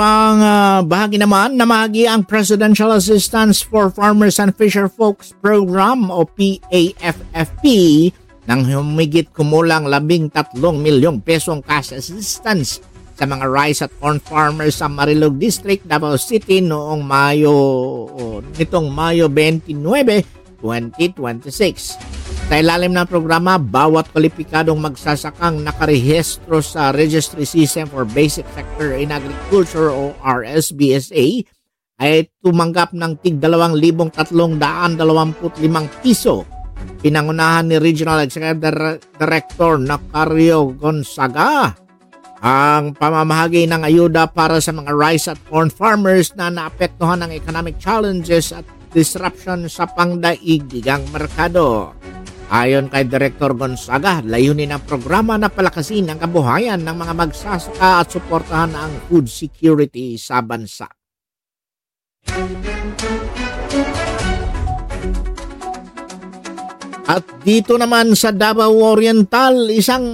Ang bahagi naman, namahagi ang Presidential Assistance for Farmers and Fisher Folks Program o PAFFP ng humigit kumulang 13 milyong pesong cash assistance sa mga rice at corn farmers sa Marilog District, Davao City nitong Mayo 29, 2026. Sa ilalim ng programa, bawat kwalipikadong magsasakang nakarehistro sa Registry System for Basic Sector in Agriculture o RSBSA ay tumanggap ng tig 2,325 piso. Pinangunahan ni Regional Executive Director Nacario Gonzaga ang pamamahagi ng ayuda para sa mga rice at corn farmers na naapektuhan ng economic challenges at disruption sa pangdaigdigang merkado. Ayon kay Director Gonzaga, layunin ng programa na palakasin ang kabuhayan ng mga magsasaka at suportahan ang food security sa bansa. At dito naman sa Davao Oriental, isang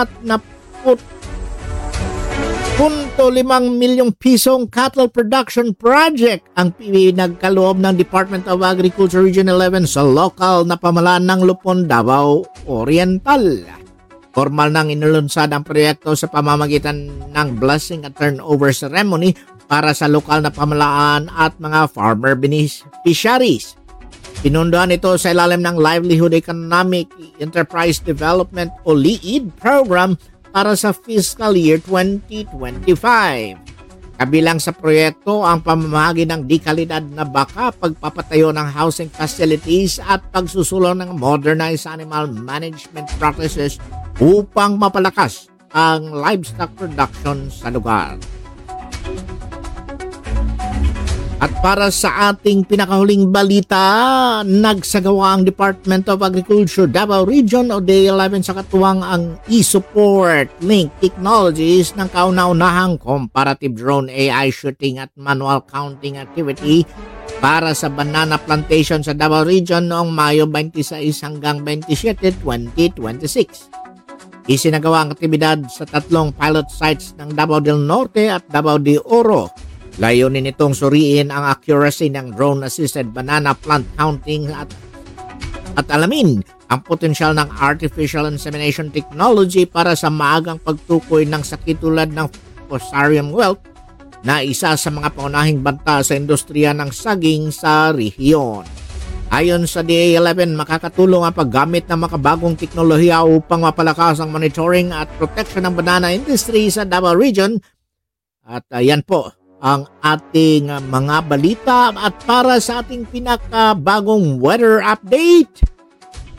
4.5 milyong pisong cattle production project ang pinagkaloob ng Department of Agriculture Region 11 sa lokal na pamahalaan ng Lupon, Davao Oriental. Formal nang inulunsad ang proyekto sa pamamagitan ng blessing at turnover ceremony para sa lokal na pamahalaan at mga farmer beneficiaries. Pinunduan ito sa ilalim ng Livelihood Economic Enterprise Development o LEED program para sa fiscal year 2025. Kabilang sa proyekto ang pamamahagi ng dekalidad na baka, pagpapatayo ng housing facilities at pagsusulong ng modernized animal management practices upang mapalakas ang livestock production sa lugar. At para sa ating pinakahuling balita, nagsagawa ang Department of Agriculture Davao Region o DA11 sa katuwang ang e-support link technologies ng kauna-unahang comparative drone AI shooting at manual counting activity para sa banana plantation sa Davao Region noong Mayo 26 hanggang 27, 2026. Isinagawa ang aktibidad sa 3 pilot sites ng Davao del Norte at Davao de Oro. Layunin nitong suriin ang accuracy ng drone-assisted banana plant counting at alamin ang potensyal ng artificial insemination technology para sa maagang pagtukoy ng sakit tulad ng Fusarium wilt na isa sa mga paunahing banta sa industriya ng saging sa rehiyon. Ayon sa DA11, makakatulong ang paggamit ng makabagong teknolohiya upang mapalakas ang monitoring at protection ng banana industry sa Davao Region. At yan po ang ating mga balita at para sa ating pinakabagong weather update,